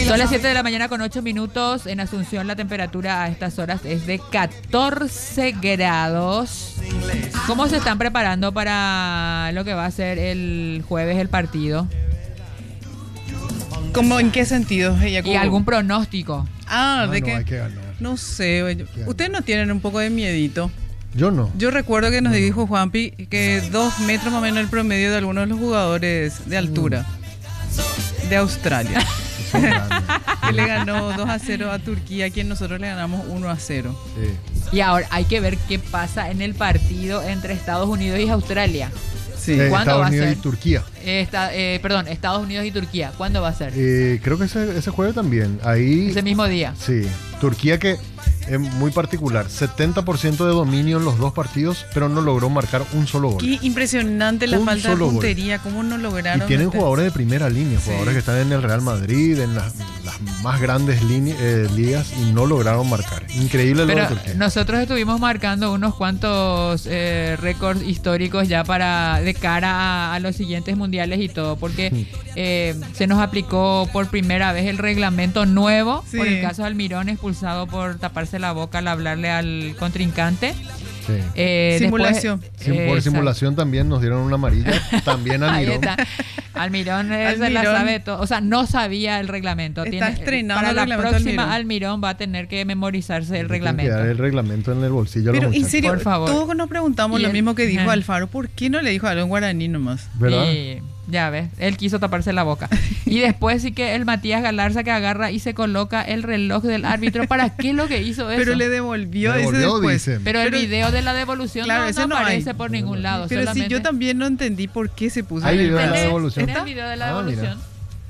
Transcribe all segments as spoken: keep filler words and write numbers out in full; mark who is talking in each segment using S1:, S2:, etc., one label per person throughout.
S1: Son las siete de la mañana con ocho minutos. En Asunción la temperatura a estas horas es de catorce grados. ¿Cómo se están preparando para lo que va a ser el jueves el partido?
S2: ¿Cómo, en qué sentido?
S1: ¿Y algún pronóstico?
S2: Ah,
S3: Ah,
S2: de
S3: no,
S2: que...
S3: hay que ganar.
S2: No sé, oye, ustedes no tienen un poco de miedito.
S3: Yo no.
S2: Yo recuerdo que nos dijo Juanpi que dos metros más o menos el promedio de algunos de los jugadores de altura de Australia.
S3: Son grandes.
S2: Que le ganó dos a cero a Turquía, a quien nosotros le ganamos uno a cero.
S3: Sí.
S1: Y ahora hay que ver qué pasa en el partido entre Estados Unidos y Australia.
S2: Sí.
S3: Eh,
S1: ¿Cuándo
S3: Estados
S1: va a
S3: Unidos
S1: ser?
S3: y Turquía.
S1: Esta, eh, perdón, Estados Unidos y Turquía. ¿Cuándo va a ser?
S3: Eh, creo que ese, ese jueves también. Ahí.
S1: Ese mismo día.
S3: Sí. Turquía que es muy particular. setenta por ciento de dominio en los dos partidos, pero no logró marcar un solo gol.
S2: Qué impresionante la
S3: Un
S2: falta de
S3: solo gol.
S2: puntería, cómo no
S3: Y
S2: lograron.
S3: tienen
S2: meter-
S3: jugadores de primera línea,
S2: Sí.
S3: jugadores que están en el Real Madrid, en las, las más grandes line- eh, ligas y no lograron marcar. Increíble lo de
S1: Pero
S3: Turquía.
S1: nosotros estuvimos marcando unos cuantos eh, récords históricos ya para de cara a, a los siguientes mundiales y todo, porque eh, se nos aplicó por primera vez el reglamento nuevo
S2: Sí.
S1: por el caso de Almirón expulsado por taparse la boca al hablarle al contrincante.
S3: Sí.
S1: Eh,
S2: Simulación.
S1: después-
S3: Sim- por
S1: exacto.
S3: simulación también nos dieron una amarilla. También a
S1: Ahí
S3: Mirón.
S1: está. Almirón, eh, se la
S2: Almirón.
S1: sabe todo. O sea, no sabía el reglamento.
S2: Está
S1: Tiene-
S2: estrenado
S1: para
S2: el
S1: la
S2: reglamento
S1: próxima
S2: Almirón.
S1: Almirón va a tener que memorizarse el
S3: Tienen que
S1: reglamento.
S3: dar el reglamento en el bolsillo a los
S2: Pero en
S3: muchachos.
S2: serio,
S1: Por favor.
S2: todos nos preguntamos
S1: Y
S2: lo
S1: el-
S2: mismo que dijo
S1: Ajá.
S2: Alfaro. ¿Por qué no le dijo algo en guaraní nomás?
S3: ¿Verdad?
S1: Y ya ves, él quiso taparse la boca. Y después sí que el Matías Galarza que agarra y se coloca el reloj del árbitro. ¿Para qué lo que hizo eso?
S2: Pero le devolvió,
S3: Le
S2: ese
S3: devolvió,
S2: después.
S3: dicen.
S1: Pero el
S2: pero-
S1: video de la devolución
S2: Claro,
S1: no,
S2: ese
S1: no
S2: no hay.
S1: aparece por ningún lado.
S2: Pero si
S1: solamente-
S2: yo también no entendí por qué se puso
S3: Hay
S2: en el
S3: video de la
S2: reloj.
S1: ¿Tenés-
S3: devolución.
S1: tenés el video de la
S3: Ah, mira.
S1: devolución?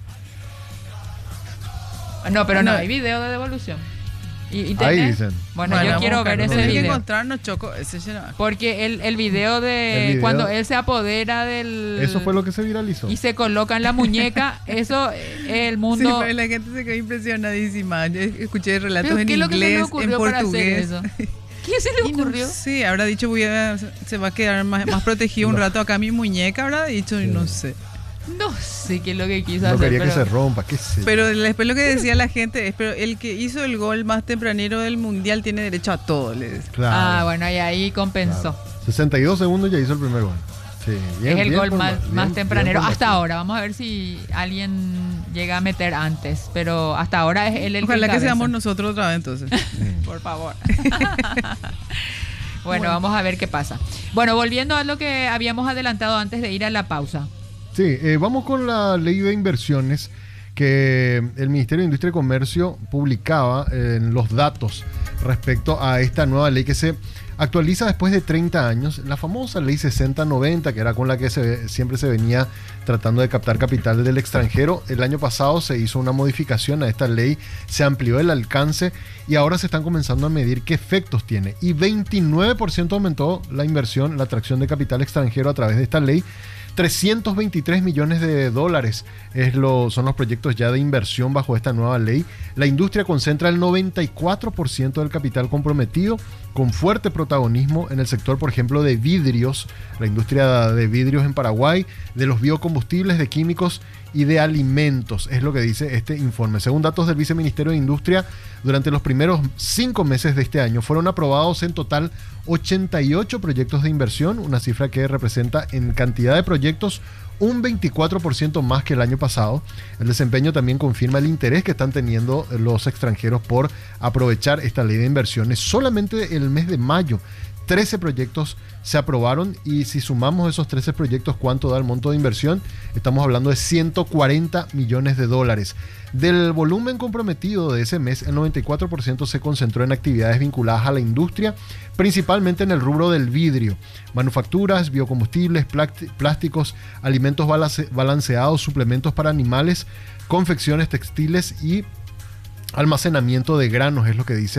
S1: No, pero no,
S2: No.
S1: hay video de devolución. ¿Y, y
S3: Ahí
S1: tenés?
S3: dicen.
S1: Bueno,
S2: Bueno,
S1: yo
S2: vamos
S1: quiero
S2: a buscar.
S1: ver ese
S2: Tenés que
S1: video.
S2: encontrarnos, Choco. Ese ya no-
S1: Porque el, el video de
S3: El video-
S1: cuando él se apodera del...
S3: Eso fue lo que se viralizó.
S1: Y se coloca en la muñeca, eso eh, el
S2: Sí,
S1: mundo...
S2: pero la gente se quedó impresionadísima. Yo escuché relatos
S1: ¿Pero
S2: en
S1: qué es lo que se le
S2: inglés, en
S1: ocurrió para hacer
S2: portugués.
S1: eso? ¿Quién se le
S2: Y no
S1: ocurrió?
S2: sé, habrá dicho voy a, se va a quedar más, más protegido un
S3: No.
S2: rato acá mi muñeca, habrá dicho, y
S3: Sí.
S2: no sé.
S1: No sé qué es lo que quiso
S3: No
S1: hacer.
S3: quería que
S1: pero-
S3: se rompa, qué sé yo.
S2: Pero después lo que decía la gente es, pero el que hizo el gol más tempranero del mundial tiene derecho a todo, le decía.
S3: Claro,
S1: Ah, bueno, y ahí compensó.
S3: claro. sesenta y dos segundos ya hizo el primer gol. Sí, bien,
S1: es el
S3: bien
S1: gol
S3: por
S1: más,
S3: Ma- bien-
S1: más
S3: bien
S1: tempranero
S3: por
S1: hasta
S3: Martín.
S1: ahora. Vamos a ver si alguien llega a meter antes. Pero hasta ahora es él el
S2: Ojalá que
S1: encabeza.
S2: seamos nosotros otra vez entonces.
S1: Por favor. Bueno, vamos a ver qué pasa. Bueno, volviendo a lo que habíamos adelantado antes de ir a la pausa.
S3: Sí, eh, vamos con la ley de inversiones que el Ministerio de Industria y Comercio publicaba en los datos respecto a esta nueva ley que se actualiza después de treinta años, la famosa ley sesenta noventa, que era con la que se, siempre se venía tratando de captar capital del extranjero. El año pasado se hizo una modificación a esta ley, se amplió el alcance y ahora se están comenzando a medir qué efectos tiene. Y veintinueve por ciento aumentó la inversión, la atracción de capital extranjero a través de esta ley. trescientos veintitrés millones de dólares es lo, son los proyectos ya de inversión bajo esta nueva ley. La industria concentra el noventa y cuatro por ciento del capital comprometido, con fuerte protagonismo en el sector, por ejemplo, de vidrios, la industria de vidrios en Paraguay, de los biocombustibles, de químicos y de alimentos, es lo que dice este informe. Según datos del Viceministerio de Industria, durante los primeros cinco meses de este año fueron aprobados en total ochenta y ocho proyectos de inversión, una cifra que representa en cantidad de proyectos un veinticuatro por ciento más que el año pasado. El desempeño también confirma el interés que están teniendo los extranjeros por aprovechar esta ley de inversiones. Solamente el mes de mayo, trece proyectos se aprobaron y si sumamos esos trece proyectos, ¿cuánto da el monto de inversión? Estamos hablando de ciento cuarenta millones de dólares. Del volumen comprometido de ese mes, el noventa y cuatro por ciento se concentró en actividades vinculadas a la industria, principalmente en el rubro del vidrio, manufacturas, biocombustibles, pláct- plásticos, alimentos balance- balanceados, suplementos para animales, confecciones textiles y almacenamiento de granos, es lo que dice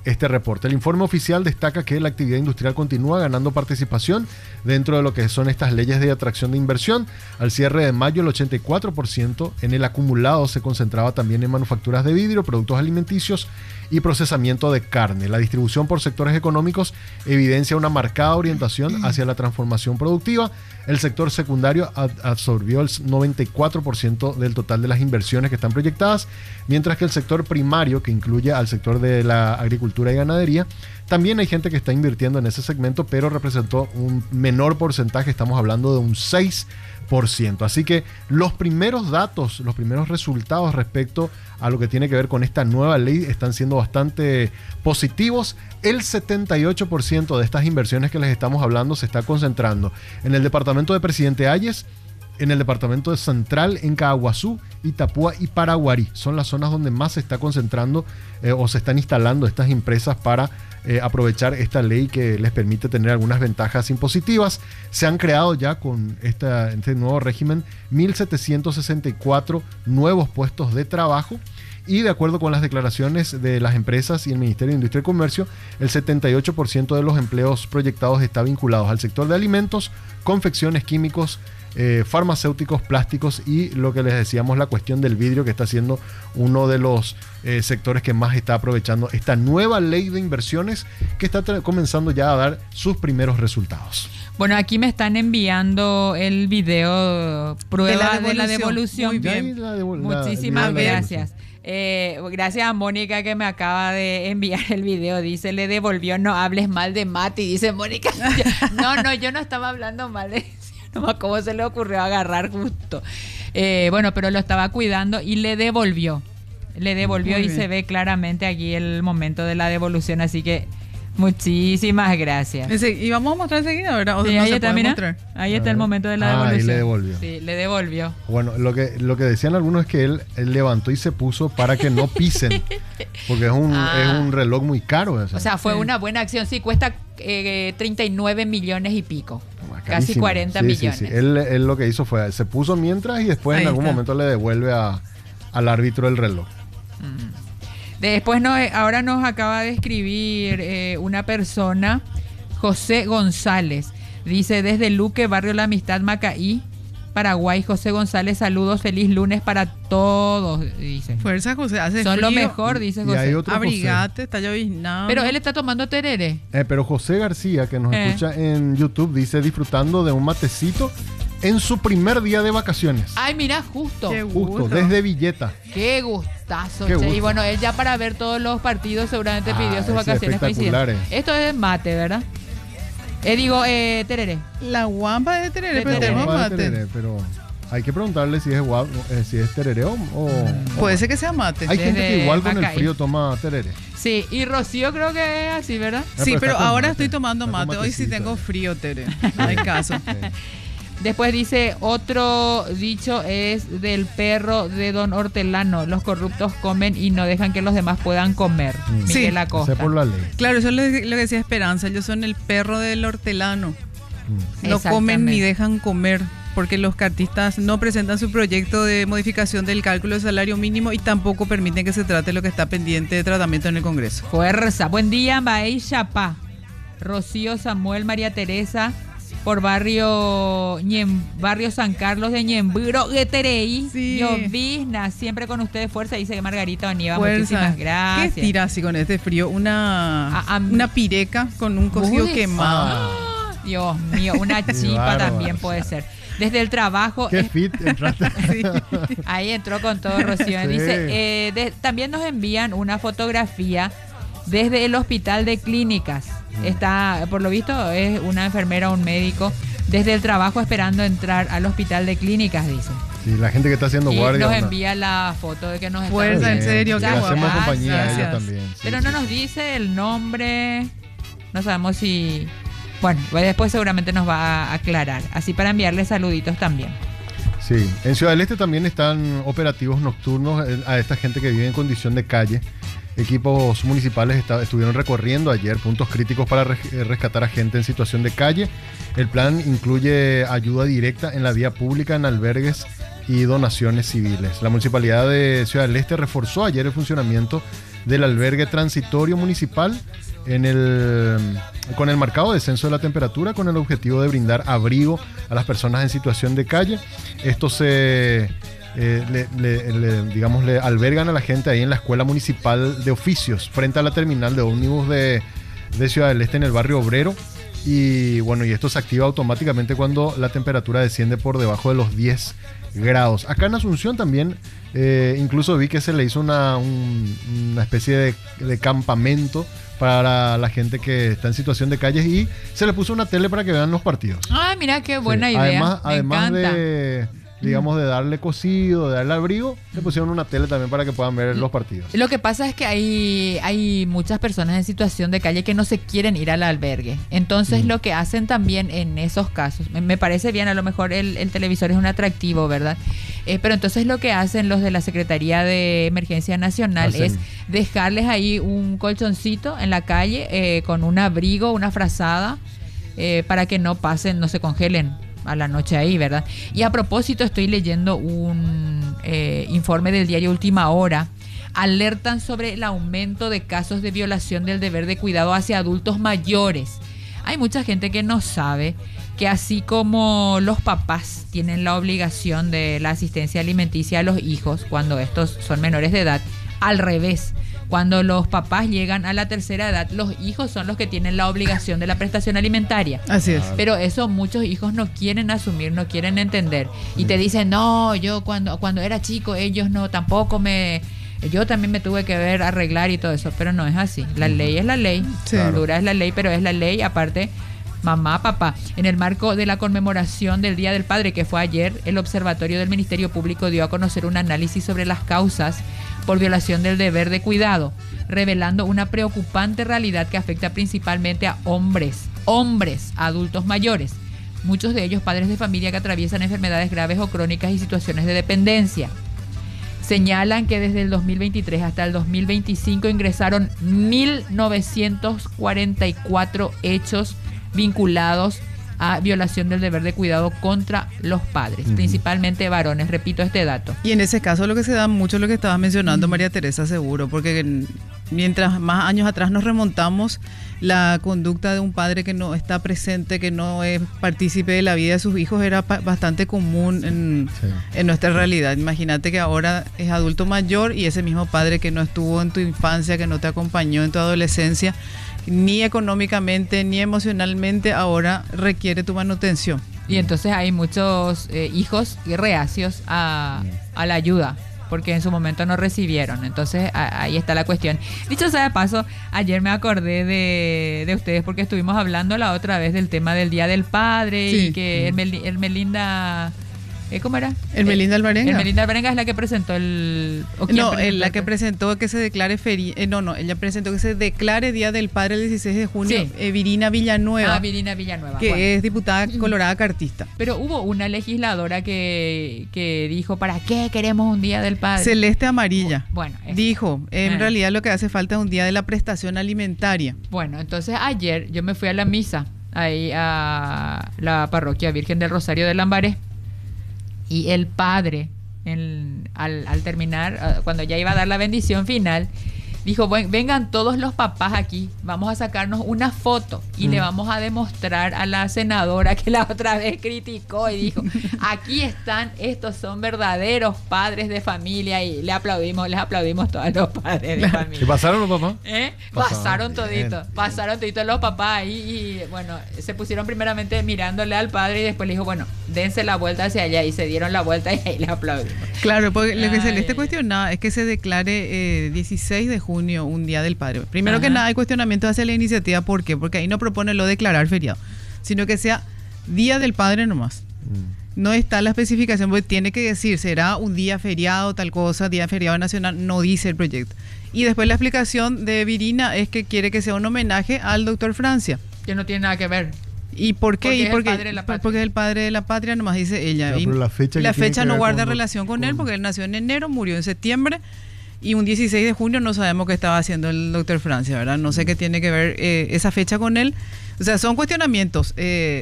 S3: este reporte. El informe oficial destaca que la actividad industrial continúa ganando participación dentro de lo que son estas leyes de atracción de inversión. Al cierre de mayo, el ochenta y cuatro por ciento en el acumulado se concentraba también en manufacturas de vidrio, productos alimenticios y procesamiento de carne. La distribución por sectores económicos evidencia una marcada orientación hacia la transformación productiva. El sector secundario absorbió el noventa y cuatro por ciento del total de las inversiones que están proyectadas, mientras que el sector primario, que incluye al sector de la agricultura y ganadería, también hay gente que está invirtiendo en ese segmento, pero representó un menor porcentaje, estamos hablando de un seis por ciento. Así que los primeros datos, los primeros resultados respecto a lo que tiene que ver con esta nueva ley están siendo bastante positivos. El setenta y ocho por ciento de estas inversiones que les estamos hablando se está concentrando en el departamento de Presidente Hayes, en el departamento de Central, en Caguazú, Itapúa y Paraguarí. Son las zonas donde más se está concentrando eh, o se están instalando estas empresas para eh, aprovechar esta ley que les permite tener algunas ventajas impositivas. Se han creado ya con esta, este nuevo régimen mil setecientos sesenta y cuatro nuevos puestos de trabajo. Y de acuerdo con las declaraciones de las empresas y el Ministerio de Industria y Comercio, el setenta y ocho por ciento de los empleos proyectados está vinculados al sector de alimentos, confecciones, químicos, eh, farmacéuticos, plásticos y lo que les decíamos, la cuestión del vidrio, que está siendo uno de los eh, sectores que más está aprovechando esta nueva ley de inversiones que está comenzando ya a dar sus primeros resultados.
S1: Bueno, aquí me están enviando el video prueba de la devolución.
S2: Muy bien.
S3: La devol-
S1: Muchísimas
S3: la- la
S1: gracias. Eh, gracias a Mónica que me acaba de enviar el video. Dice, le devolvió, no hables mal de Mati. Dice Mónica. No, no, yo no estaba hablando mal de no, cómo se le ocurrió agarrar justo. Eh, bueno, pero lo estaba cuidando y le devolvió. Le devolvió
S2: Muy
S1: y
S2: bien.
S1: se ve claramente aquí el momento de la devolución. Así que muchísimas gracias.
S2: Ese- y vamos a mostrar enseguida, ¿verdad? O
S1: Sí,
S2: no
S1: ahí
S2: se
S1: está,
S2: puede
S1: mira.
S2: mostrar.
S1: Ahí está el momento de la
S3: Ah, ahí
S1: devolución.
S3: le devolvió.
S1: Sí, le devolvió.
S3: Bueno, lo que, lo que decían algunos es que él, él levantó y se puso para que no pisen, porque es un,
S1: Ah.
S3: es un reloj muy caro.
S1: O sea, fue
S2: Sí.
S1: una buena acción. Sí, cuesta eh, treinta y nueve millones y pico. Casi
S3: carísimo.
S1: cuarenta
S3: Sí,
S1: millones.
S3: Sí, sí. Él, él lo que hizo fue, se puso mientras y después
S2: Ahí
S3: en algún
S2: está.
S3: momento le devuelve a, al árbitro el reloj.
S1: Después no, ahora nos acaba de escribir eh, una persona, José González. Dice, desde Luque, Barrio La Amistad, Macaí, Paraguay. José González, saludos, feliz lunes para todos, dice.
S2: Fuerza, José, hace
S1: Son lo
S2: frío.
S1: mejor, dice
S3: Y hay
S1: José.
S3: otro José.
S2: Abrigate, está lloviznando.
S1: Pero él está tomando tereré.
S3: Eh, pero José García, que nos
S1: Eh.
S3: escucha en YouTube, dice disfrutando de un matecito en su primer día de vacaciones.
S1: Ay, mira, justo.
S2: Qué
S3: Justo,
S2: gusto.
S3: desde Villeta.
S1: Qué gustazo.
S3: Qué
S1: che.
S3: gusto.
S1: Y bueno, él ya para ver todos los partidos seguramente
S3: Ah,
S1: pidió sus
S3: ese
S1: vacaciones
S3: espectacular,
S1: coincidentes.
S3: eh.
S1: Esto es mate, ¿verdad? Eh, digo, eh, tereré.
S2: La guampa de tereré,
S1: De
S2: pero
S1: tereré.
S2: tenemos
S3: Vamos a
S2: mate.
S3: tereré, pero hay que preguntarle si es guap, eh, si es tereré o, o-
S2: Puede ser que sea mate.
S3: Hay gente que
S1: Desde
S3: igual con el
S1: Macaí.
S3: frío toma tereré.
S1: Sí, y Rocío creo que es así, ¿verdad?
S3: Ah,
S2: Sí,
S3: pero
S2: pero
S3: está con
S2: ahora
S3: mate.
S2: estoy tomando
S3: Está con
S2: mate. Hoy sí
S3: matecito,
S2: tengo
S3: eh.
S2: frío, Tere. No hay caso.
S3: Sí.
S1: Después dice, otro dicho es del perro de Don Hortelano. Los corruptos comen y no dejan que los demás puedan comer.
S3: Mm.
S1: Miguel
S2: Sí,
S1: Acosta.
S3: Sé por la ley.
S2: Claro, eso es lo que lo que decía Esperanza. Ellos son el perro del hortelano.
S3: Mm.
S2: No comen ni
S1: Exactamente.
S2: dejan comer porque los cartistas no presentan su proyecto de modificación del cálculo del salario mínimo y tampoco permiten que se trate lo que está pendiente de tratamiento en el Congreso.
S1: Fuerza. Buen día, Maey Chapá. Rocío, Samuel, María Teresa. Por barrio Ñem- barrio San Carlos de Ñemburo, Gueterey.
S2: Sí.
S1: Llovizna, siempre con ustedes. Fuerza, dice Margarita Onieva.
S2: Fuerza.
S1: Muchísimas
S2: ¿Qué
S1: gracias.
S2: tira así con este frío? Una,
S1: Ah, ah,
S2: una pireca con un cocido
S1: Budis.
S2: quemado.
S1: Ah, Dios mío, una
S3: Qué
S1: chipa
S3: bárbaro.
S1: también puede ser. Desde el trabajo,
S3: Qué
S1: es-
S3: fit entraste.
S2: Sí.
S1: ahí entró con todo Rocío.
S3: Sí.
S1: Dice, eh, de- también nos envían una fotografía desde el hospital de clínicas. Está, por lo visto, es una enfermera o un médico desde el trabajo esperando entrar al hospital de clínicas, dice.
S3: Sí, la gente que está haciendo
S1: Y
S3: guardia.
S1: nos
S3: ¿no?
S1: envía la foto de que nos está
S2: Fuerza, en
S3: Bien,
S2: serio,
S3: que
S2: qué
S3: le hacemos
S2: guapas.
S3: compañía a ella
S2: Gracias.
S3: también. sí,
S1: Pero
S3: sí.
S1: no nos dice el nombre, no sabemos si... Bueno, pues después seguramente nos va a aclarar, así para enviarle saluditos también.
S3: Sí, en Ciudad del Este también están operativos nocturnos eh, a esta gente que vive en condición de calle. Equipos municipales está- estuvieron recorriendo ayer puntos críticos para re- eh, rescatar a gente en situación de calle. El plan incluye ayuda directa en la vía pública, en albergues y donaciones civiles. La Municipalidad de Ciudad del Este reforzó ayer el funcionamiento del albergue transitorio municipal en el, con el marcado descenso de la temperatura, con el objetivo de brindar abrigo a las personas en situación de calle. Esto se... Eh, le, le, le, digamos, le albergan a la gente ahí en la Escuela Municipal de Oficios, frente a la terminal de ómnibus de, de Ciudad del Este, en el barrio Obrero. Y bueno, y esto se activa automáticamente cuando la temperatura desciende por debajo de los diez grados. Acá en Asunción también, eh, incluso vi que se le hizo una, un, una especie de, de campamento para la gente que está en situación de calles, y se le puso una tele para que vean los partidos.
S1: Ah, mira qué buena
S3: Sí.
S1: idea.
S3: Además,
S1: Me
S3: además
S1: encanta.
S3: de, digamos, de darle cocido, de darle abrigo, le pusieron una tele también para que puedan ver los partidos.
S1: Lo que pasa es que hay, hay muchas personas en situación de calle que no se quieren ir al albergue. Entonces
S3: Mm.
S1: lo que hacen también en esos casos, me, me parece bien, a lo mejor el, el televisor es un atractivo, ¿verdad? Eh, pero entonces lo que hacen los de la Secretaría de Emergencia Nacional
S3: Hacen.
S1: es dejarles ahí un colchoncito en la calle eh, con un abrigo, una frazada, eh, para que no pasen, no se congelen a la noche ahí, ¿verdad? Y a propósito, estoy leyendo un eh, informe del diario Última Hora. Alertan sobre el aumento de casos de violación del deber de cuidado hacia adultos mayores. Hay mucha gente que no sabe que así como los papás tienen la obligación de la asistencia alimenticia a los hijos cuando estos son menores de edad, al revés, cuando los papás llegan a la tercera edad, los hijos son los que tienen la obligación de la prestación alimentaria.
S2: Así es.
S1: Pero eso muchos hijos no quieren asumir, no quieren entender. Y te dicen, no, yo cuando, cuando era chico, ellos no, tampoco me... Yo también me tuve que ver, arreglar y todo eso, pero no es así. La ley es la ley,
S2: Sí.
S1: dura es la ley, pero es la ley, aparte, mamá, papá. En el marco de la conmemoración del Día del Padre, que fue ayer, el Observatorio del Ministerio Público dio a conocer un análisis sobre las causas por violación del deber de cuidado, revelando una preocupante realidad que afecta principalmente a hombres, hombres, adultos mayores, muchos de ellos padres de familia que atraviesan enfermedades graves o crónicas y situaciones de dependencia. Señalan que desde el dos mil veintitrés hasta el dos mil veinticinco ingresaron mil novecientos cuarenta y cuatro hechos vinculados a violación del deber de cuidado contra los padres,
S3: Ujú.
S1: principalmente varones. Repito este dato.
S2: Y en ese caso lo que se da mucho lo que estabas mencionando, María Teresa, seguro, porque en- mientras más años atrás nos remontamos, la conducta de un padre que no está presente, que no es partícipe de la vida de sus hijos, era pa- bastante común en,
S3: Sí.
S2: en nuestra realidad. Imagínate que ahora es adulto mayor y ese mismo padre que no estuvo en tu infancia, que no te acompañó en tu adolescencia, ni económicamente ni emocionalmente, ahora requiere tu manutención.
S1: Y entonces hay muchos eh, hijos reacios a, a la ayuda, porque en su momento no recibieron. Entonces a- ahí está la cuestión. Dicho sea de paso, ayer me acordé de, de ustedes porque estuvimos hablando la otra vez del tema del Día del Padre
S2: Sí.
S1: y que el, Mel- el Melinda... eh, ¿Cómo era?
S2: ¿El Melinda Alvarenga?
S1: El Melinda Alvarenga es la que presentó el... ¿o quién
S2: No,
S1: presentó
S2: eh, la
S1: el-
S2: que presentó que se declare feri eh, no, no, ella presentó que se declare Día del Padre el dieciséis de junio,
S1: Sí.
S2: eh, Virina Villanueva,
S1: Ah, Virina Villanueva.
S2: que
S1: Bueno.
S2: es diputada colorada cartista.
S1: Pero hubo una legisladora que, que dijo, ¿para qué queremos un Día del Padre?
S2: Celeste Amarilla.
S1: Bueno, es-
S2: Dijo, en
S1: Ah.
S2: realidad lo que hace falta es un día de la prestación alimentaria.
S1: Bueno, entonces ayer yo me fui a la misa, ahí a la parroquia Virgen del Rosario de Lambaré, y el padre, en- al, al terminar, ah, cuando ya iba a dar la bendición final, dijo, "Buen- vengan todos los papás aquí, vamos a sacarnos una foto y
S3: Mm.
S1: le vamos a demostrar a la senadora que la otra vez criticó y dijo, aquí están, estos son verdaderos padres de familia", y le aplaudimos, les aplaudimos todos los padres de familia.
S3: ¿Qué pasaron los papás?
S1: ¿Eh?
S3: Pasaron
S1: Pasaron
S3: bien.
S1: toditos, pasaron toditos los papás ahí y bueno, se pusieron primeramente mirándole al padre y después le dijo, bueno, dense la vuelta hacia allá y se dieron la vuelta y ahí le aplaudimos.
S2: Claro, porque lo que
S1: Ay,
S2: Celeste
S1: ay,
S2: cuestionaba es que se declare eh, dieciséis de junio un Día del Padre. Primero que
S1: Ajá.
S2: nada hay cuestionamiento hacia la iniciativa, ¿por qué? Porque ahí no propone lo declarar feriado, sino que sea Día del Padre nomás.
S3: Mm.
S2: No está la especificación, porque tiene que decir, será un día feriado, tal cosa, día feriado nacional, no dice el proyecto. Y después la explicación de Virina es que quiere que sea un homenaje al doctor Francia.
S1: Que no tiene nada que ver.
S2: ¿Y por qué?
S1: Porque
S2: y
S1: es el
S2: porque,
S1: padre de la patria.
S2: porque es el padre de la patria, nomás dice ella.
S3: Claro,
S2: Y
S3: pero la fecha que
S2: la
S3: tiene
S2: fecha
S3: que
S2: no
S3: ver
S2: guarda
S3: con-
S2: relación con él,
S3: con-
S2: porque él nació en enero, murió en septiembre, y un dieciséis de junio no sabemos qué estaba haciendo el doctor Francia, ¿verdad? No sé qué tiene que ver eh, esa fecha con él. O sea, son cuestionamientos. Eh,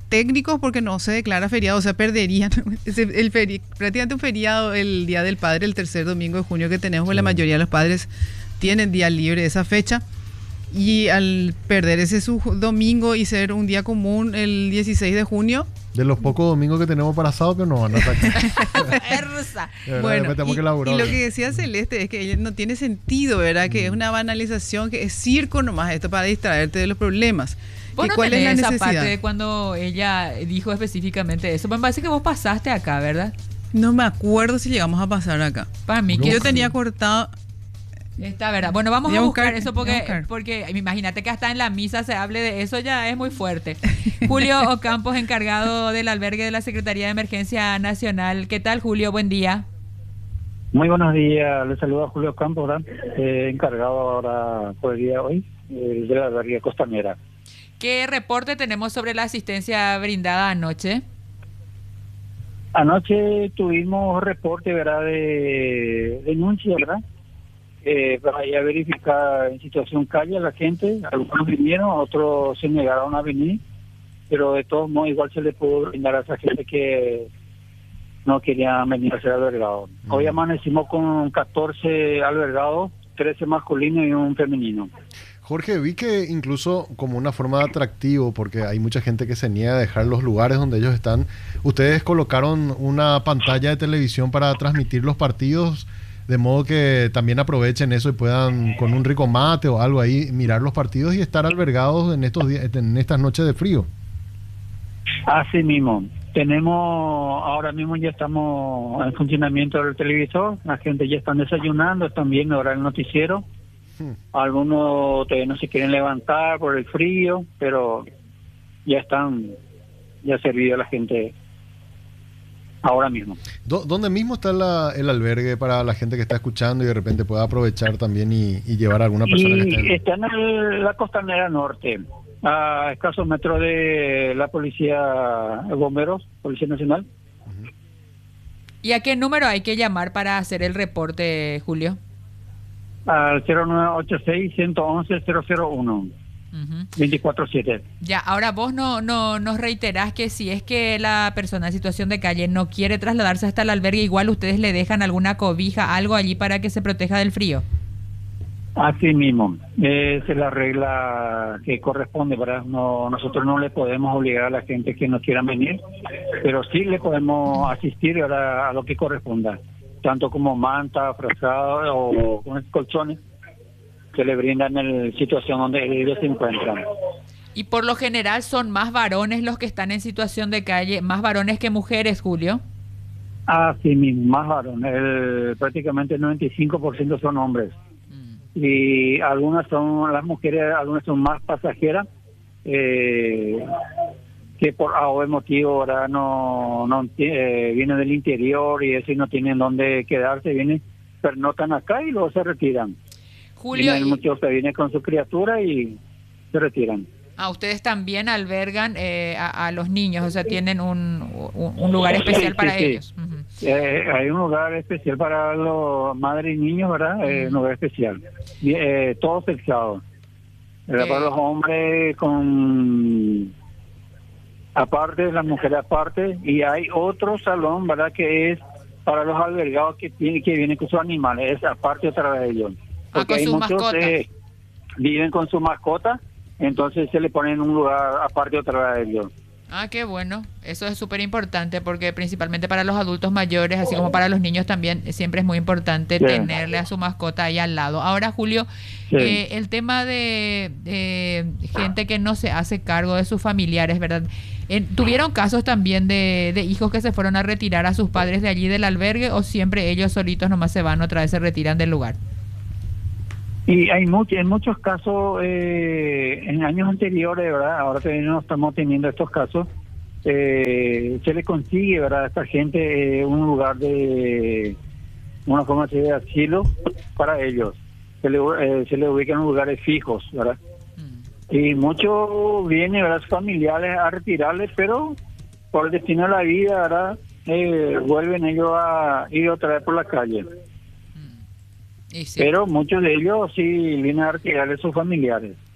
S2: técnicos porque no se declara feriado, o sea, perderían el feri prácticamente un feriado el Día del Padre, el tercer domingo de junio que tenemos, sí. La mayoría de los padres tienen día libre esa fecha. Y al perder ese su domingo y ser un día común el dieciséis de junio.
S3: De los pocos domingos que tenemos para sábado que nos van a sacar.
S2: Bueno, y, que y lo que decía Celeste es que no tiene sentido, ¿verdad? Mm. Que es una banalización, que es circo nomás esto para distraerte de los problemas.
S1: ¿Vos no ¿Cuál es la esa necesidad? Parte de cuando ella dijo específicamente eso? Me parece que vos pasaste acá, ¿verdad?
S2: No me acuerdo si llegamos a pasar acá.
S1: Para mí,
S2: no,
S1: que
S2: yo tenía cortado...
S1: Está verdad. Bueno, vamos a buscar, buscar eso porque, buscar. porque imagínate que hasta en la misa se hable de eso, ya es muy fuerte. Julio Ocampos, encargado del albergue de la Secretaría de Emergencia Nacional. ¿Qué tal, Julio? Buen día.
S4: Muy buenos días. Les saluda Julio Ocampos, ¿verdad? Eh, encargado ahora por el día de hoy eh, de la albergue costanera.
S1: ¿Qué reporte tenemos sobre la asistencia brindada anoche?
S4: Anoche tuvimos reporte, ¿verdad? De denuncia, ¿verdad? Eh, para ir a verificar en situación calle a la gente. Algunos vinieron, otros se negaron a venir, pero de todos modos igual se le pudo brindar a esa gente que no querían venir a ser albergados. Mm. Hoy amanecimos con catorce albergados, trece masculinos y un femenino.
S3: Jorge, vi que incluso como una forma de atractivo, porque hay mucha gente que se niega a dejar los lugares donde ellos están, ustedes colocaron una pantalla de televisión para transmitir los partidos, de modo que también aprovechen eso y puedan con un rico mate o algo ahí mirar los partidos y estar albergados en estos días, en estas noches de frío.
S4: Así mismo. Tenemos, ahora mismo ya estamos en funcionamiento del televisor, la gente ya están desayunando, están viendo ahora el noticiero. Hmm. Algunos todavía no se quieren levantar por el frío, pero ya están, ya ha servido a la gente ahora mismo.
S3: ¿Dónde mismo está la, el albergue para la gente que está escuchando y de repente pueda aprovechar también y, y llevar a alguna persona
S4: y
S3: que esté en...
S4: Está en el, la Costanera Norte, a escasos metros de la policía, bomberos, Policía Nacional.
S1: Uh-huh. ¿Y a qué número hay que llamar para hacer el reporte, Julio?
S4: Al cero nueve ocho seis, uno uno uno, cero cero uno. Uh-huh. veinticuatro siete.
S1: Ya, ahora vos no, no nos reiterás que si es que la persona en situación de calle no quiere trasladarse hasta el albergue, igual ustedes le dejan alguna cobija, algo allí para que se proteja del frío.
S4: Así mismo, es la regla que corresponde, ¿verdad? No, nosotros no le podemos obligar a la gente que no quiera venir, pero sí le podemos asistir, ¿verdad?, a lo que corresponda, tanto como manta, frazado o con colchones que le brindan en la situación donde ellos se encuentran.
S1: Y por lo general son más varones los que están en situación de calle, más varones que mujeres, Julio.
S4: Ah, sí, más varones. El, prácticamente el noventa y cinco por ciento son hombres. Mm. Y algunas son, las mujeres, algunas son más pasajeras, eh, que por algún motivo ahora no, no eh, vienen del interior y eso y no tienen dónde quedarse, vienen, pernotan acá y luego se retiran.
S1: Julio,
S4: y muchos que vienen con su criatura y se retiran.
S1: Ah, ustedes también albergan eh, a, a los niños, o sea, tienen un, un, un lugar especial sí, para
S4: sí,
S1: ellos.
S4: Sí. Uh-huh. Eh, hay un lugar especial para los madres y niños, ¿verdad? Uh-huh. Eh, un lugar especial. Y, eh, todo sexado. Eh. Para los hombres con... aparte, las mujeres aparte, y hay otro salón, ¿verdad?, que es para los albergados que, tiene, que vienen con sus animales, es aparte otra vez de ellos. Porque
S1: ah, con
S4: hay
S1: sus
S4: muchos
S1: mascotas.
S4: Eh, viven con su mascota, entonces se le pone en un lugar aparte otra vez de ellos.
S1: Ah, qué bueno. Eso es súper importante porque principalmente para los adultos mayores, así como para los niños también, siempre es muy importante sí. tenerle a su mascota ahí al lado. Ahora, Julio, sí. eh, el tema de, de gente que no se hace cargo de sus familiares, ¿verdad? Eh, ¿Tuvieron casos también de, de hijos que se fueron a retirar a sus padres de allí del albergue o siempre ellos solitos nomás se van otra vez, se retiran del lugar?
S4: Y hay mucho, en muchos casos, eh, en años anteriores, ¿verdad? Ahora que no estamos teniendo estos casos, eh, se le consigue, ¿verdad?, a esta gente eh, un lugar de, una forma de asilo para ellos. Se le, eh, se le ubican en lugares fijos, ¿verdad? Mm. Y muchos vienen, ¿verdad?, familiares a retirarles, pero por el destino de la vida, ¿verdad?, eh, vuelven ellos a ir otra vez por la calle. Sí. Pero muchos de ellos sí vienen a retirarle a sus familiares.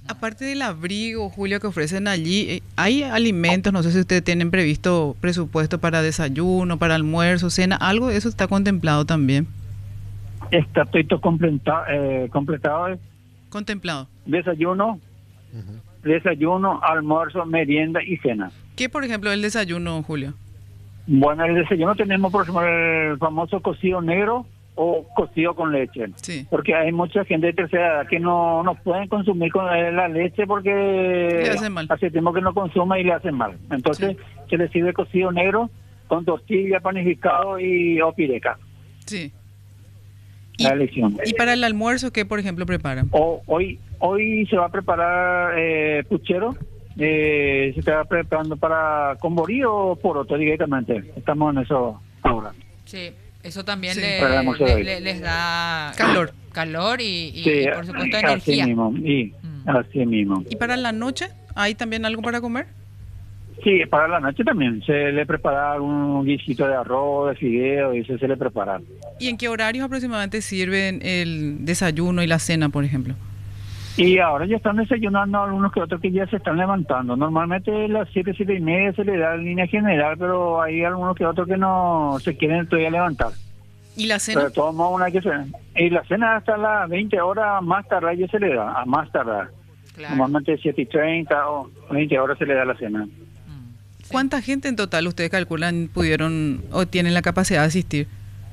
S2: Aparte del abrigo, Julio, que ofrecen allí, eh, ¿hay alimentos? No sé si ustedes tienen previsto presupuesto para desayuno, para almuerzo, cena, algo de eso está contemplado también.
S4: Está todo completado, eh, completado eh,
S2: Contemplado.
S4: desayuno,
S3: Ujú.
S4: desayuno, almuerzo, merienda y cena.
S2: ¿Qué, por ejemplo, el desayuno, Julio?
S4: Bueno, el desayuno tenemos, por ejemplo, el famoso cocido negro o cocido con leche.
S2: Sí.
S4: Porque hay mucha gente de tercera edad que no, no pueden consumir con eh, la leche porque
S2: Le hace mal.
S4: hace tiempo que no consuma y le hace mal. Entonces se le sirve cocido negro con tortilla, panificado y o pireca.
S2: Sí. Y,
S4: La elección.
S2: y para el almuerzo, ¿qué, por ejemplo, preparan?
S4: O, hoy hoy se va a preparar eh, puchero. Eh, se está preparando para con borí o poroto directamente. Estamos en eso ahora.
S1: Sí, eso también
S2: Sí.
S1: le-
S4: Para el almuerzo de
S1: le-
S4: hoy.
S1: le- les da
S2: Calor.
S1: calor y, y-
S4: Sí,
S1: y por supuesto
S4: así
S1: energía.
S4: mismo. Y
S1: Mm.
S4: así mismo.
S2: ¿Y para la noche? ¿Hay también algo para comer?
S4: Sí, para la noche también. Se le prepara un guisito de arroz, de fideo, y eso se le prepara.
S2: ¿Y en qué horarios aproximadamente sirven el desayuno y la cena, por ejemplo?
S4: Y ahora ya están desayunando algunos que otros que ya se están levantando. Normalmente a las siete, siete y media se le da en línea general, pero hay algunos que otros que no se quieren todavía levantar.
S2: ¿Y la
S4: Pero
S2: cena?
S4: de todos modos, una que se... Y la cena hasta las veinte horas más tardar ya se le da, a más tardar.
S1: Claro.
S4: Normalmente siete y treinta o veinte horas se le da la cena.
S1: Mm, sí.
S2: ¿Cuánta gente en total ustedes calculan pudieron o tienen la capacidad de asistir?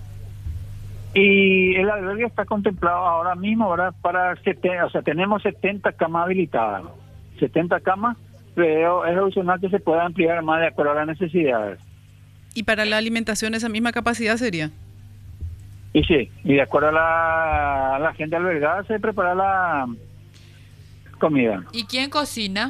S4: Y el albergue está contemplado ahora mismo, ¿verdad? Para setenta, o sea, tenemos setenta camas habilitadas. setenta camas, pero es opcional que se pueda ampliar más de acuerdo a las necesidades.
S2: ¿Y para la alimentación esa misma capacidad sería?
S4: Y sí, y de acuerdo a la, a la gente albergada se prepara la comida.
S1: ¿Y quién cocina?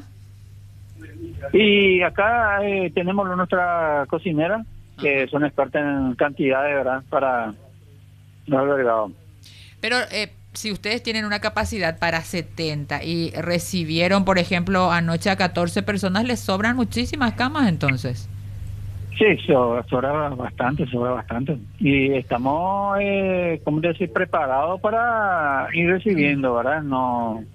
S4: Y acá eh, tenemos nuestra cocinera, que son expertas en cantidades, ¿verdad? Para los albergados.
S1: Pero eh, si ustedes tienen una capacidad para setenta y recibieron, por ejemplo, anoche a catorce personas, les sobran muchísimas camas entonces.
S4: Sí, so- sobra bastante, sobra bastante. Y estamos, eh, ¿cómo decir?, preparados para ir recibiendo, ¿verdad? No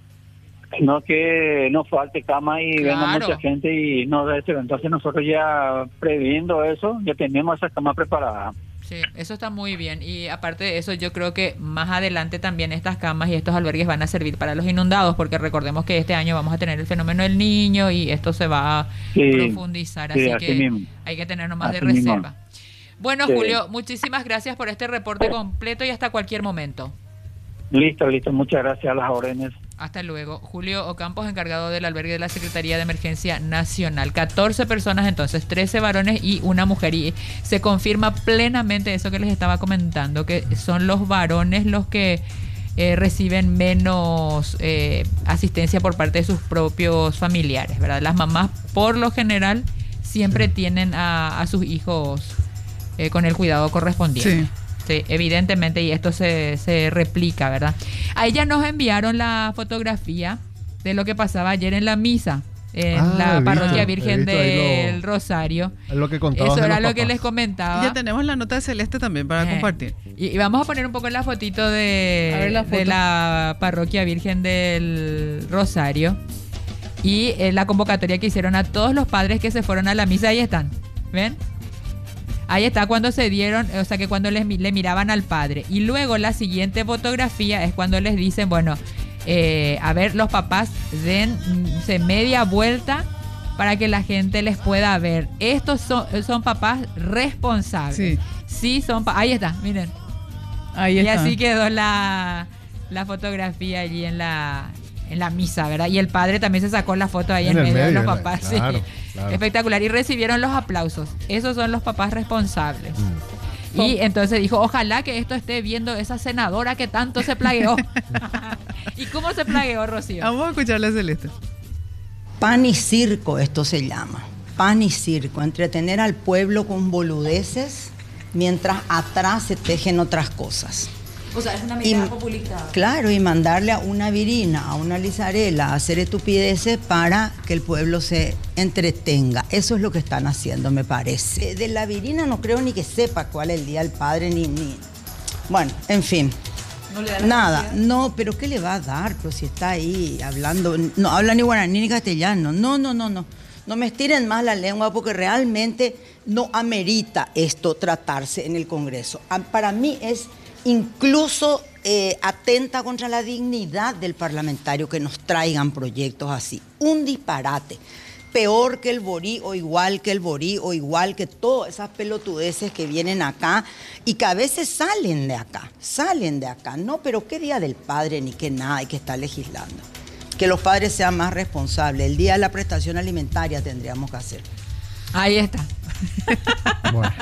S4: no que no falte cama y venga
S1: Claro.
S4: mucha gente y no de eso. Entonces nosotros ya previendo eso, ya tenemos esa cama preparada.
S1: Sí, eso está muy bien. Y aparte de eso, yo creo que más adelante también estas camas y estos albergues van a servir para los inundados, porque recordemos que este año vamos a tener el fenómeno del niño y esto se va a
S4: Sí,
S1: profundizar,
S4: sí,
S1: así
S4: así
S1: que
S4: mismo.
S1: hay que tener nomás de
S4: Así mismo.
S1: reserva. Bueno,
S4: Sí.
S1: Julio, muchísimas gracias por este reporte completo y hasta cualquier momento.
S4: Listo, listo. Muchas gracias a las órdenes.
S1: Hasta luego. Julio Ocampos, encargado del albergue de la Secretaría de Emergencia Nacional. catorce personas entonces, trece varones y una mujer. Y se confirma plenamente eso que les estaba comentando, que son los varones los que eh, reciben menos eh, asistencia por parte de sus propios familiares, ¿verdad? Las mamás, por lo general, siempre tienen a, a sus hijos eh, con el cuidado correspondiente.
S2: Sí.
S1: Sí, evidentemente, y esto se, se replica, ¿verdad? A ella nos enviaron la fotografía de lo que pasaba ayer en la misa, en
S3: Ah,
S1: la
S3: he visto,
S1: parroquia
S3: he
S1: Virgen
S3: visto ahí
S1: del
S3: lo-
S1: Rosario.
S3: Lo que contabas
S1: Eso
S3: de
S1: era
S3: los
S1: lo que
S3: papás.
S1: les comentaba.
S2: Ya tenemos la nota de Celeste también para
S1: Eh,
S2: compartir.
S1: Y, y vamos a poner un poco la fotito de,
S2: A ver la
S1: de
S2: foto.
S1: la parroquia Virgen del Rosario y eh, la convocatoria que hicieron a todos los padres que se fueron a la misa. Ahí están, ¿ven? Ahí está cuando se dieron, o sea que cuando les, mi- le miraban al padre. Y luego la siguiente fotografía es cuando les dicen, bueno, eh, a ver, los papás dense media vuelta para que la gente les pueda ver. Estos son, son papás responsables.
S2: Sí.
S1: Sí, son pa- ahí está, miren.
S2: Ahí
S1: Y
S2: está.
S1: así quedó la, la fotografía allí en la, en la misa, ¿verdad? Y el padre también se sacó la foto ahí en,
S3: En el
S1: medio, de los
S3: medio,
S1: papás.
S3: claro,
S1: sí.
S3: claro.
S1: Espectacular. Y recibieron los aplausos. Esos son los papás responsables.
S3: Mm.
S1: Y entonces dijo, ojalá que esto esté viendo esa senadora que tanto se plagueó. ¿Y cómo se plagueó, Rocío?
S2: Vamos a escucharle a Celeste.
S5: Pan y circo, esto se llama. Pan y circo. Entretener al pueblo con boludeces mientras atrás se tejen otras cosas.
S1: O sea, es una
S5: Y-
S1: medida populista.
S5: Claro, y mandarle a una virina, a una lizarela, a hacer estupideces para que el pueblo se entretenga. Eso es lo que están haciendo, me parece. De la virina no creo ni que sepa cuál es el Día del Padre, ni... ni... Bueno, en fin. No le da nada. No, pero ¿qué le va a dar? Pero si está ahí hablando, no habla ni guaraní ni castellano. No, no, no, no. No me estiren más la lengua porque realmente no amerita esto tratarse en el Congreso. Para mí es incluso eh, atenta contra la dignidad del parlamentario que nos traigan proyectos así. Un disparate. Peor que el Borí o igual que el Borí o igual que todas esas pelotudeces que vienen acá y que a veces salen de acá, salen de acá. No, pero qué Día del Padre ni qué nada hay que estar legislando. Que los padres sean más responsables. El día de la prestación alimentaria tendríamos que hacer.
S1: Ahí está.
S3: Bueno.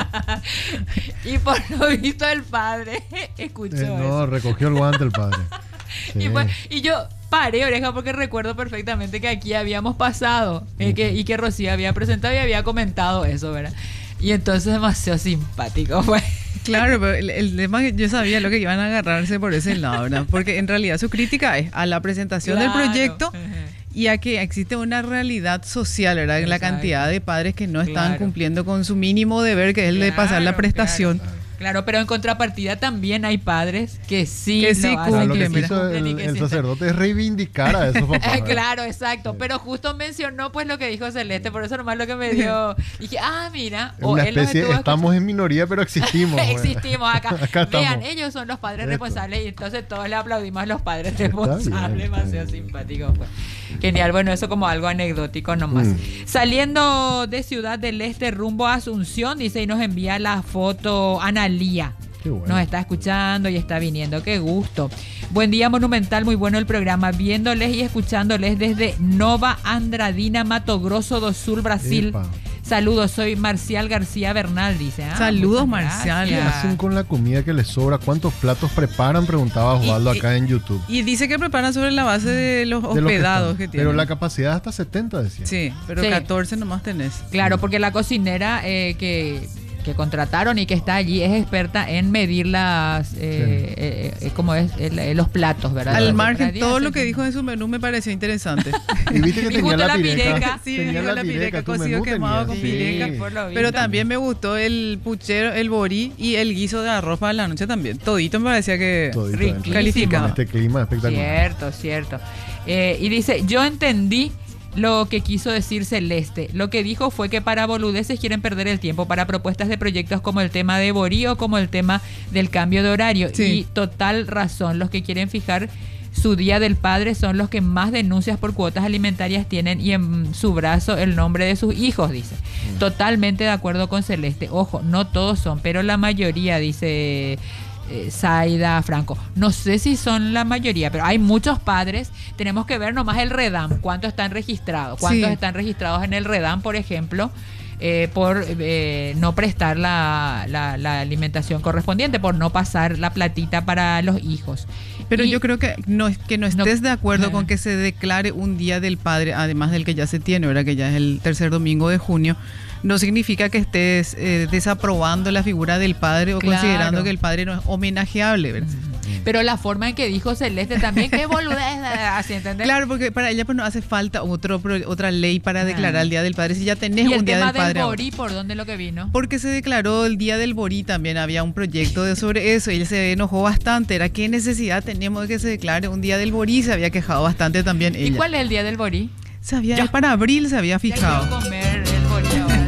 S1: Y por lo visto el padre escuchó
S3: Eh, no,
S1: eso.
S3: recogió el guante el padre. Sí.
S1: Y, pues, y yo paré oreja porque recuerdo perfectamente que aquí habíamos pasado eh, que, y que Rocío había presentado y había comentado eso, ¿verdad? Y entonces demasiado simpático fue.
S2: Claro, pero el, el tema que yo sabía lo que iban a agarrarse por ese lado, ¿verdad? Porque en realidad su crítica es a la presentación
S1: Claro.
S2: del proyecto
S1: Ajá.
S2: y a que existe una realidad social, ¿verdad? En la
S1: Exacto.
S2: cantidad de padres que no están
S1: Claro.
S2: cumpliendo con su mínimo deber, que es el de pasar la
S1: Claro,
S2: prestación.
S1: Claro. Claro, pero en contrapartida también hay padres que sí,
S2: Que sí
S1: lo hacen,
S3: Ahora, lo que
S2: cumplen,
S3: quiso
S1: cumplen y
S3: el,
S1: que
S3: el
S1: sí
S3: sacerdote es reivindicar a esos papás.
S1: Eh,
S3: ¿verdad?
S1: claro, exacto.
S3: Sí.
S1: Pero justo mencionó pues lo que dijo Celeste, por eso nomás lo que me dio. Y dije, ah, mira.
S3: Es una
S1: él los
S3: especie,
S1: estuvo
S3: estamos en minoría, pero existimos. ¿verdad?
S1: Existimos acá.
S3: Acá estamos.
S1: Vean, ellos son los padres
S3: Esto.
S1: responsables y entonces todos le aplaudimos a los padres
S3: Está bien,
S1: responsables.
S3: está
S1: Demasiado
S3: bien.
S1: simpático. Pues. Genial, bueno, eso como algo anecdótico nomás.
S3: Mm.
S1: Saliendo de Ciudad del Este rumbo a Asunción, dice y nos envía la foto Analía.
S3: Qué bueno.
S1: Nos está escuchando y está viniendo, qué gusto. Buen día, Monumental, muy bueno el programa. Viéndoles y escuchándoles desde Nova Andradina, Mato Grosso do Sul, Brasil.
S3: Epa.
S1: Saludos, soy Marcial García Bernal, dice. Ah,
S2: Saludos,
S1: muchas
S2: Marcial.
S3: ¿Qué
S1: gracias.
S3: hacen con la comida que les sobra? ¿Cuántos platos preparan? Preguntaba Osvaldo
S2: Y-
S3: acá en YouTube.
S2: Y dice que preparan sobre la base de los
S3: De lo que
S2: hospedados
S3: están.
S2: que, tienen.
S3: Pero la capacidad es hasta setenta, decía.
S2: Sí, pero
S1: Sí.
S2: catorce nomás tenés.
S1: Claro, porque la cocinera eh, que, que contrataron y que está allí es experta en medir las, eh, eh, eh, ¿cómo es? El- eh, los platos, ¿verdad?
S2: Al
S1: Los
S2: margen,
S1: platos.
S2: todo lo que dijo en su menú me pareció interesante.
S3: Y viste que
S1: Y
S3: tenía
S1: justo
S3: la,
S1: la
S3: pireca.
S1: pireca.
S2: Sí,
S3: tenía
S2: dijo la pireca,
S3: tu
S2: cocido
S3: menú
S2: quemado
S3: tenía.
S2: con pireca.
S3: Sí.
S1: Por lo
S2: Pero
S1: visto.
S2: también me gustó el puchero, el borí y el guiso de arroz para la noche también. Todito me parecía que
S3: Todito
S1: Riquísimo.
S3: dentro.
S2: calificaba.
S3: Con este clima espectacular.
S1: Cierto, cierto. Eh, y dice, yo entendí lo que quiso decir Celeste. Lo que dijo fue que para boludeces quieren perder el tiempo para propuestas de proyectos como el tema de Borí o como el tema del cambio de horario.
S2: Sí.
S1: Y total razón, los que quieren fijar su Día del Padre son los que más denuncias por cuotas alimentarias tienen y en su brazo el nombre de sus hijos, dice. Totalmente de acuerdo con Celeste. Ojo, no todos son, pero la mayoría, dice eh, Zaida Franco. No sé si son la mayoría, pero hay muchos padres. Tenemos que ver nomás el REDAM, cuántos están registrados. Cuántos
S2: Sí.
S1: están registrados en el REDAM, por ejemplo, eh, por eh, no prestar la, la, la alimentación correspondiente, por no pasar la platita para los hijos.
S2: Pero
S1: Y-
S2: yo creo que no, que no
S1: No-
S2: estés de acuerdo
S1: Ajá.
S2: con que se declare un Día del Padre, además del que ya se tiene, ¿verdad? Que ya es el tercer domingo de junio, no significa que estés eh, desaprobando la figura del padre o
S1: Claro.
S2: considerando que el padre no es homenajeable, ¿verdad?
S1: Pero la forma en que dijo Celeste también, qué boludez, así, ¿entendés?
S2: Claro, porque para ella pues no hace falta otro, pro- otra ley para
S1: Ah.
S2: declarar el Día del Padre si ya tenés
S1: Y el
S2: un Día
S1: tema
S2: del Padre
S1: del
S2: ahora.
S1: Borí, ¿por dónde lo que vino?
S2: Porque se declaró el Día del Borí también, había un proyecto de sobre eso y él se enojó bastante, era qué necesidad teníamos de que se declare un Día del Borí, se había quejado bastante también
S1: ¿Y
S2: ella.
S1: cuál es el día del Borí?
S2: Se había,
S1: Ya.
S2: para abril se había
S1: Ya
S2: fijado.
S1: quiero comer el Borí ahora.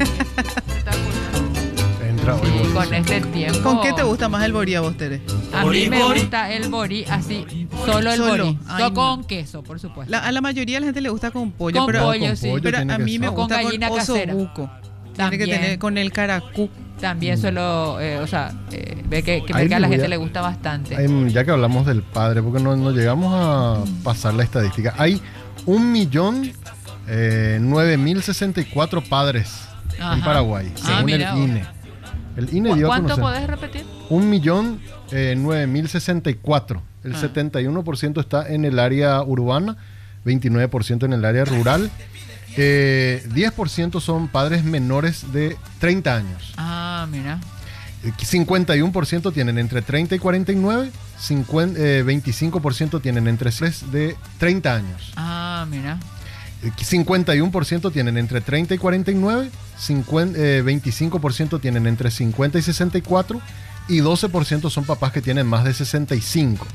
S1: Espectacular.
S3: Entra hoy.
S1: Y
S3: vos.
S1: con este tiempo.
S2: ¿Con qué te gusta más el Borí a vos, Tere?
S1: A mí me gusta el Borí así, solo el
S2: Solo.
S1: Borí.
S2: Ay,
S1: No
S2: no.
S1: con queso, por supuesto.
S2: La- a la mayoría de la gente le gusta con pollo,
S1: Con
S2: pero,
S1: pollo,
S3: con
S1: sí.
S3: pollo
S2: pero
S3: tiene
S2: a
S3: que
S2: mí me
S3: ser.
S1: O con
S2: gusta con,
S1: gallina casera.
S2: osobuco. Tiene que
S1: También.
S2: tener con el caracú.
S1: También suelo, eh, o sea, eh, ve que, que, ve
S3: Ahí
S1: que a
S3: le
S1: la
S3: voy
S1: gente
S3: a-
S1: le gusta bastante.
S3: Em, ya que hablamos del padre, porque no, no llegamos a pasar la estadística. Hay un millón eh, nueve mil sesenta y cuatro padres
S1: Ajá.
S3: en Paraguay,
S1: Ah,
S3: según el
S1: mira vos.
S3: I N E. El I N E
S1: ¿Cu-
S3: dio a
S1: ¿Cuánto
S3: conocer
S1: podés repetir?
S3: un millón eh, nueve mil sesenta y cuatro. El
S1: Ah.
S3: setenta y uno por ciento está en el área urbana, veintinueve por ciento en el área rural. Eh, diez por ciento son padres menores de treinta años.
S1: Ah, mira.
S3: Eh, cincuenta y uno por ciento tienen entre treinta y cuarenta y nueve. cincuenta, eh, veinticinco por ciento tienen entre tres de treinta años.
S1: Ah, mira.
S3: Eh, cincuenta y uno por ciento tienen entre treinta y cuarenta y nueve. cincuenta, eh, veinticinco por ciento tienen entre cincuenta y sesenta y cuatro. Y doce por ciento son papás que tienen más de sesenta y cinco.